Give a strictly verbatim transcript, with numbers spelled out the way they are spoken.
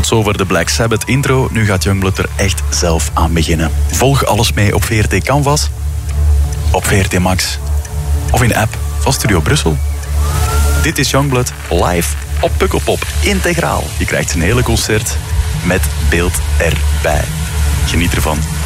Tot zover de Black Sabbath intro. Nu gaat Youngblood er echt zelf aan beginnen. Volg alles mee op V R T Canvas, op V R T Max of in de app van Studio Brussel. Dit is Youngblood live op Pukkelpop integraal. Je krijgt een hele concert met beeld erbij. Geniet ervan.